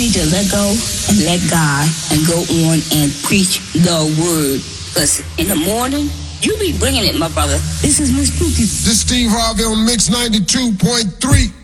need to let go and let God and go on and preach the word. Because in the morning, you be bringing it, my brother. This is Miss Pookie. This Steve Harvey on Mix 92.3.